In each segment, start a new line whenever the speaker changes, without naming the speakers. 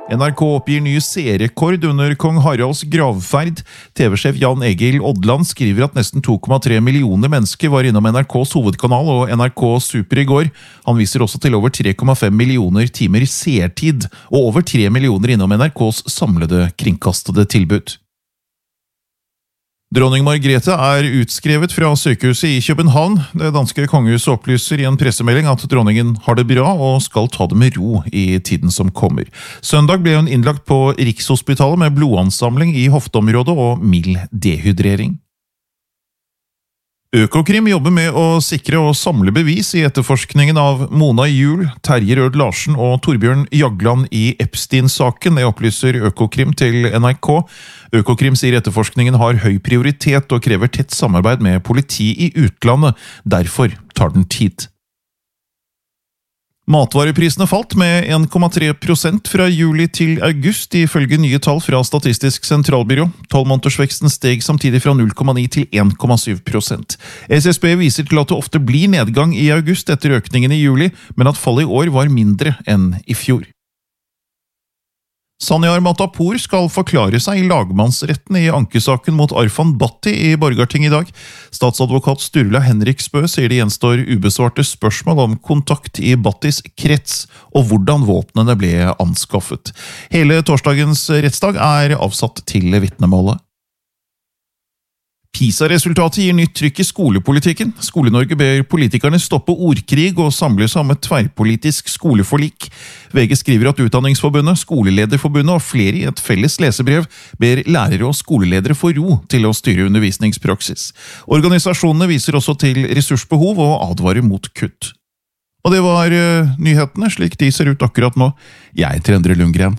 NRK oppgir ny seerrekord under kong Haralds gravferd. TV-sjef Jan Egil Odland skriver at nesten 2,3 millioner mennesker var innom NRKs hovedkanal og NRK Super i går. Han viser også til over 3,5 millioner timer seertid, og over 3 millioner innom NRKs samlede kringkastede tilbud. Dronning Margrethe er utskrevet fra sykehuset i København. Det danske kongehuset opplyser i en pressemelding at dronningen har det bra og skal ta det med ro i tiden som kommer. Søndag ble hun innlagt på Rikshospitalet med blodansamling i hofteområdet og mild dehydrering. Økokrim jobber med å sikre og samle bevis i etterforskningen av Mona Juul, Terje Rød Larsen og Torbjørn Jagland i Epstein-saken. Det opplyser Økokrim til NRK. Økokrim sier etterforskningen har høy prioritet og krever tett samarbeid med politi i utlandet. Derfor tar den tid. Matvareprisene falt med 1,3% fra juli til august, ifølge nye tall fra Statistisk sentralbyrå. 12-månedersveksten steg samtidig fra 0,9 til 1,7%. SSB viser til at det ofte blir nedgang i august etter økningen i juli, men at fallet i år var mindre enn i fjor. Sanyar Matapour skal forklare seg i lagmannsretten i ankesaken mot Arfan Bhatti i Borgarting i dag. Statsadvokat Sturla Henriksbø sier det gjenstår ubesvarte spørsmål om kontakt i Bhattis krets og hvordan våpnene ble anskaffet. Hele torsdagens rettsdag er avsatt til vitnemålet. PISA-resultatet gir nytt trykk i skolepolitikken. Skole-Norge ber politikerne stoppe ordkrig og samle seg om et tverrpolitisk skoleforlik. VG skriver at Utdanningsforbundet, Skolelederforbundet og flere i et felles lesebrev ber lærere og skoleledere få ro til å styre undervisningspraksis. Organisasjonene viser også til ressursbehov og advarer mot kutt. Og det var nyhetene, slik de ser ut akkurat nå. Jeg heter Endre Lundgren.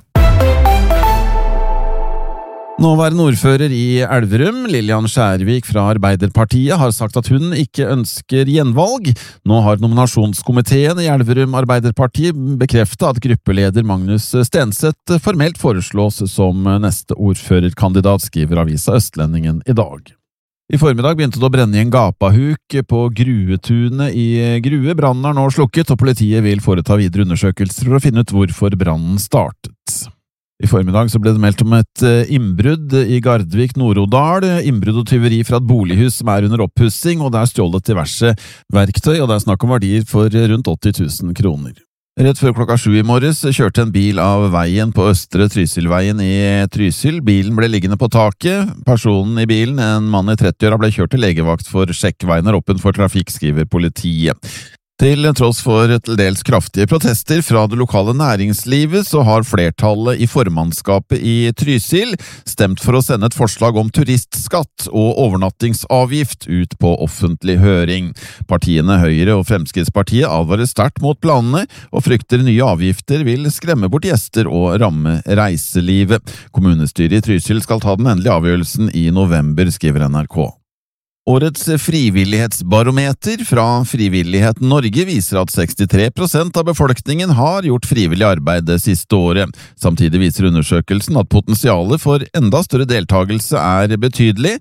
Nåværende ordfører i Elverum, Lillian Skjærvik fra Arbeiderpartiet, har sagt at hun ikke ønsker gjenvalg. Nå har nominasjonskomiteen i Elverum Arbeiderparti bekreftet at gruppeleder Magnus Stenseth formelt foreslås som neste ordførerkandidat, skriver avisa Østlendingen i dag. I formiddag begynte det å brenne i en gapahuk på Gruetunet i Grue. Brannen er nå slukket, og politiet vil foreta videre undersøkelser for å finne ut hvorfor brannen startet. I formiddag så ble det meldt om et innbrudd i Gardvik, Nord-Odal. Innbrudd og tyveri fra et bolighus som er under oppussing, og det er stjålet diverse verktøy, og det er snakk om verdier for rundt 80 000 kroner. Rett før klokka 7 i morges kjørte en bil av veien på Østre Trysilveien i Trysil. Bilen ble liggende på taket. Personen i bilen, en mann i 30-åra, ble kjørt til legevakt for sjekk. Veien er åpen for trafikk, skriver politiet. Til tross for til dels kraftige protester fra det lokale næringslivet, så har flertallet i formannskapet i Trysil stemt for å sende et forslag om turistskatt og overnattingsavgift ut på offentlig høring. Partiene Høyre og Fremskrittspartiet advarer sterkt mot planene, og frykter nye avgifter vil skremme bort gjester og ramme reiselivet. Kommunestyret i Trysil skal ta den endelige avgjørelsen i november, skriver NRK. Årets frivillighetsbarometer fra Frivillighet Norge viser at 63% av befolkningen har gjort frivillig arbeid det siste året. Samtidig viser undersøkelsen at potensialet for enda større deltagelse er betydelig.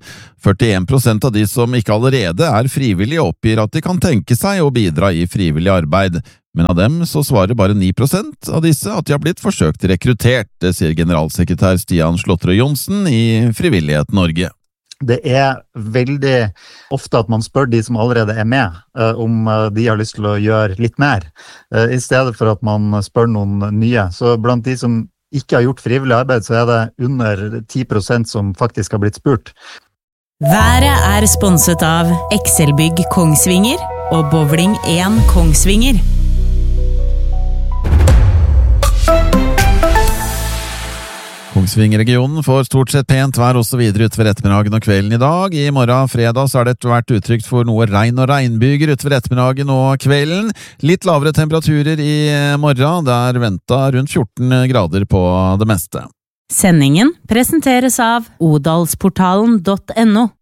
41% av de som ikke allerede er frivillige oppgir at de kan tenke seg å bidra i frivillig arbeid. Men av dem så svarer bare 9% av disse at de har blitt forsøkt rekruttert, det sier generalsekretær Stian Slåtterød Johnsen i Frivillighet Norge.
Det er veldig ofte at man spør de som allerede er med, om de har lyst til å gjøre litt mer, i stedet for at man spør noen nye. Så blant de som ikke har gjort frivillig arbeid, så er det under 10% som faktisk har blitt spurt.
Været er sponset av Excelbygg Kongsvinger og Bowling 1 Kongsvinger.
Kongsvinger-regionen får stort sett pent vær også videre utover ettermiddagen og kvelden i dag. I morgen fredag så er det vært utrygt for noe regn og regnbyger utover ettermiddagen og kvelden. Litt lavere temperaturer i morgen, der ventet rundt 14 grader på det meste.
Sendingen presenteres av odalsportalen.no.